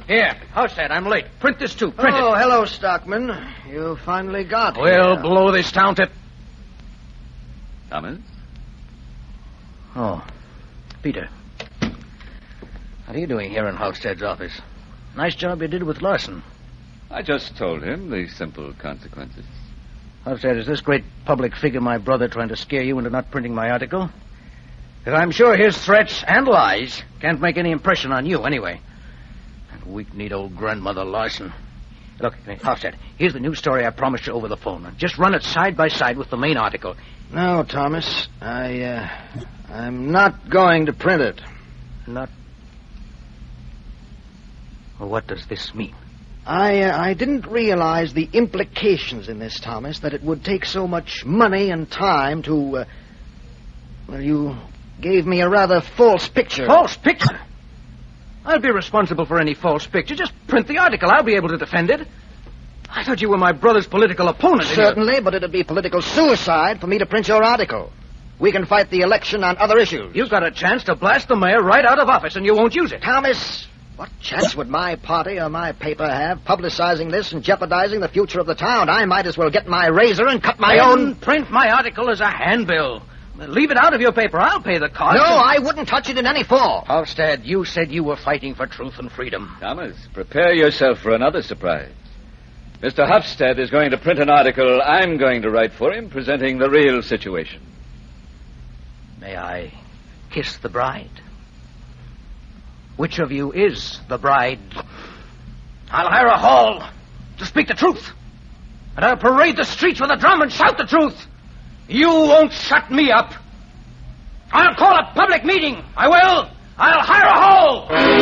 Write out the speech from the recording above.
Here, Halstead, I'm late. Print this too. Print it. Oh, hello, Stockman. You finally got We'll here. blow this town to... Thomas? Oh, Peter. What are you doing here in Halstead's office? Nice job you did with Larson. I just told him the simple consequences. Halstead, is this great public figure my brother trying to scare you into not printing my article? Because I'm sure his threats and lies can't make any impression on you anyway. That weak-kneed old grandmother Larson. Look, Halstead, here's the news story I promised you over the phone. Just run it side by side with the main article. No, Thomas. I'm not going to print it. Not... Well, what does this mean? I didn't realize the implications in this, Thomas, that it would take so much money and time to, well, you gave me a rather false picture. False picture? I'll be responsible for any false picture. Just print the article. I'll be able to defend it. I thought you were my brother's political opponent. Certainly, but it'd be political suicide for me to print your article. We can fight the election on other issues. You've got a chance to blast the mayor right out of office, and you won't use it. Thomas, what chance would my party or my paper have publicizing this and jeopardizing the future of the town? I might as well get my razor and cut my own... Print my article as a handbill. Leave it out of your paper. I'll pay the cost. No, I wouldn't touch it in any form. Halstead, you said you were fighting for truth and freedom. Thomas, prepare yourself for another surprise. Mr. Hofstad is going to print an article I'm going to write for him, presenting the real situation. May I kiss the bride? Which of you is the bride? I'll hire a hall to speak the truth. And I'll parade the streets with a drum and shout the truth. You won't shut me up. I'll call a public meeting. I will. I'll hire a hall.